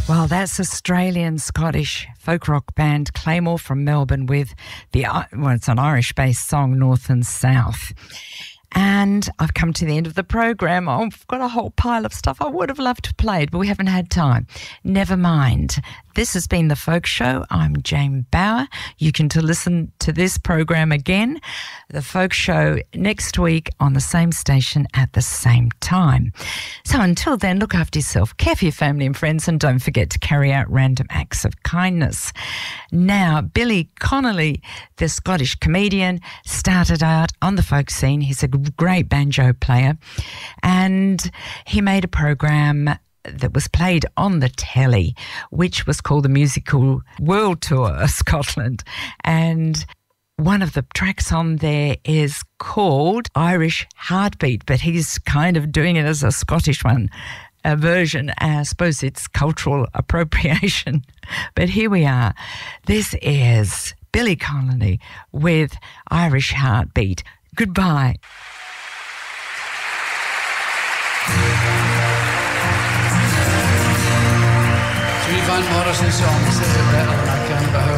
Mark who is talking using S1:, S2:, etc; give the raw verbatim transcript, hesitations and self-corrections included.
S1: Well, that's Australian Scottish folk rock band Claymore from Melbourne with the, well, it's an Irish-based song, North and South. And I've come to the end of the program. I've got a whole pile of stuff I would have loved to play, but we haven't had time. Never mind. This has been The Folk Show. I'm Jane Bauer. You can to listen to this program again, The Folk Show, next week on the same station at the same time. So until then, look after yourself, care for your family and friends, and don't forget to carry out random acts of kindness. Now, Billy Connolly, the Scottish comedian, started out on the folk scene. He's a great banjo player, and he made a program that was played on the telly, which was called the Musical World Tour of Scotland. And one of the tracks on there is called Irish Heartbeat, but he's kind of doing it as a Scottish one, a version. I suppose it's cultural appropriation. But here we are. This is Billy Connolly with Irish Heartbeat. Goodbye.
S2: Three Van Morrison songs that are better than I can, but